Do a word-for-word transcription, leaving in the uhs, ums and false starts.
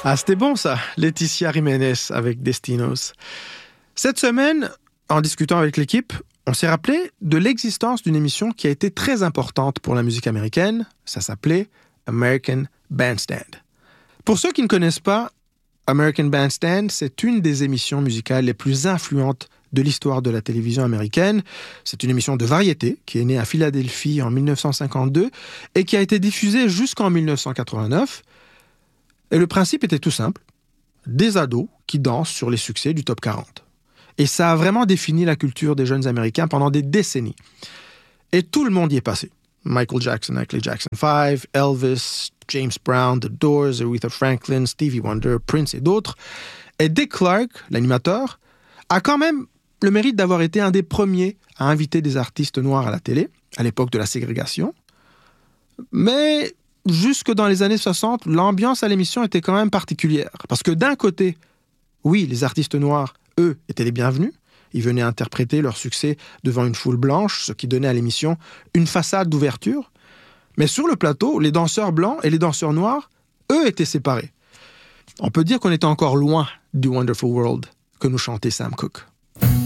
Ah, c'était bon ça, Laetitia Jiménez avec Destinos. Cette semaine, en discutant avec l'équipe, on s'est rappelé de l'existence d'une émission qui a été très importante pour la musique américaine. Ça s'appelait American Bandstand. Pour ceux qui ne connaissent pas, American Bandstand, c'est une des émissions musicales les plus influentes de l'histoire de la télévision américaine. C'est une émission de variété qui est née à Philadelphie en dix-neuf cent cinquante-deux et qui a été diffusée jusqu'en dix-neuf cent quatre-vingt-neuf. Et le principe était tout simple. Des ados qui dansent sur les succès du top quarante. Et ça a vraiment défini la culture des jeunes Américains pendant des décennies. Et tout le monde y est passé. Michael Jackson avec les Jackson five, Elvis, James Brown, The Doors, Aretha Franklin, Stevie Wonder, Prince et d'autres. Et Dick Clark, l'animateur, a quand même le mérite d'avoir été un des premiers à inviter des artistes noirs à la télé, à l'époque de la ségrégation. Mais jusque dans les années soixante, l'ambiance à l'émission était quand même particulière. Parce que d'un côté, oui, les artistes noirs, eux, étaient les bienvenus. Ils venaient interpréter leur succès devant une foule blanche, ce qui donnait à l'émission une façade d'ouverture. Mais sur le plateau, les danseurs blancs et les danseurs noirs, eux, étaient séparés. On peut dire qu'on était encore loin du Wonderful World que nous chantait Sam Cooke.